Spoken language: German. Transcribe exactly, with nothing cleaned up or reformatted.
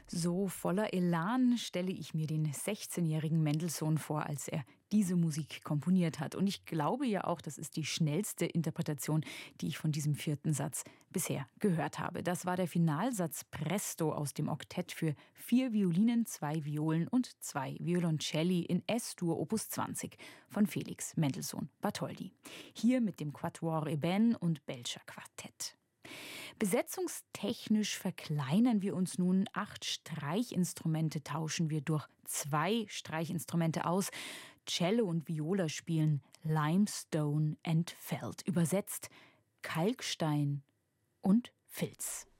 So voller Elan stelle ich mir den sechzehnjährigen Mendelssohn vor, als er diese Musik komponiert hat. Und ich glaube ja auch, das ist die schnellste Interpretation, die ich von diesem vierten Satz bisher gehört habe. Das war der Finalsatz Presto aus dem Oktett für vier Violinen, zwei Violen und zwei Violoncelli in S-Dur Opus zwanzig von Felix Mendelssohn Bartholdy. Hier mit dem Quatuor Eben und Belcher Quartett. Besetzungstechnisch verkleinern wir uns nun. Acht Streichinstrumente tauschen wir durch zwei Streichinstrumente aus. Cello und Viola spielen Limestone and Felt, übersetzt Kalkstein und Filz.